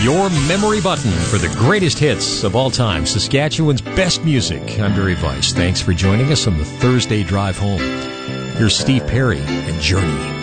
your memory button for the greatest hits of all time, Saskatchewan's best music. I'm Barry Weiss. Thanks for joining us on the Thursday drive home. Here's Steve Perry and Journey.